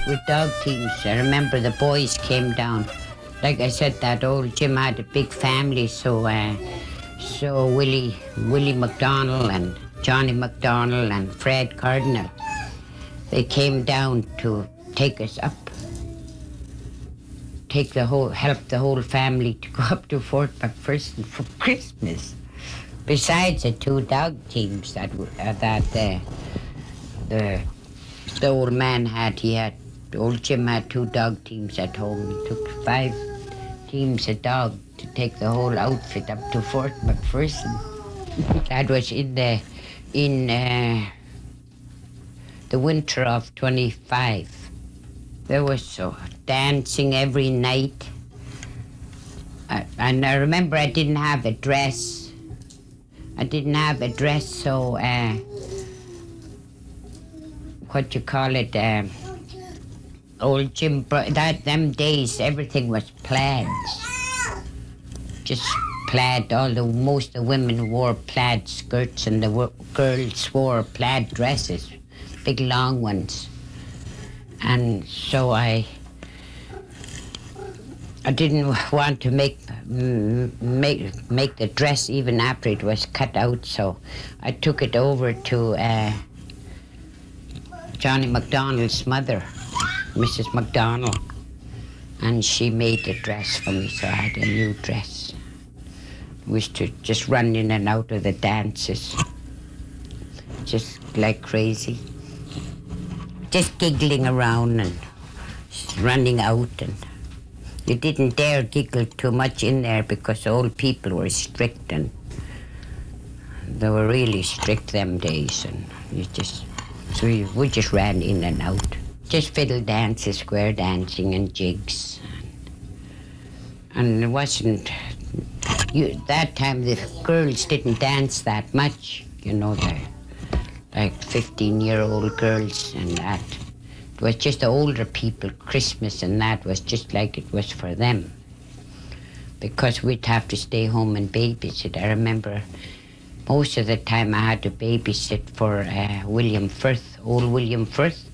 with dog teams. I remember the boys came down. Like I said, that old Jim had a big family, so Willie McDonald and Johnny McDonald and Fred Cardinal, they came down to take us up. Help the whole family to go up to Fort McPherson for Christmas. Besides the 2 dog teams that the old man had, old Jim had 2 dog teams at home. He took 5 teams of dog to take the whole outfit up to Fort McPherson. That was in the winter of 25. There was so dancing every night. And I remember I didn't have a dress. So what you call it? Old Jim. Them days, everything was plaids. Just plaid. Most of the women wore plaid skirts, and the girls wore plaid dresses, big long ones. And so I didn't want to make the dress even after it was cut out, so I took it over to Johnny McDonald's mother, Mrs. McDonald, and she made the dress for me, so I had a new dress. We used to just run in and out of the dances, just like crazy. Just giggling around and running out, and you didn't dare giggle too much in there because the old people were strict, and they were really strict them days, and we just ran in and out. Just fiddle dances, square dancing and jigs. And it wasn't, that time the girls didn't dance that much, like 15-year-old girls and that. It was just the older people, Christmas and that was just like it was for them. Because we'd have to stay home and babysit. I remember most of the time I had to babysit for William Firth, old William Firth.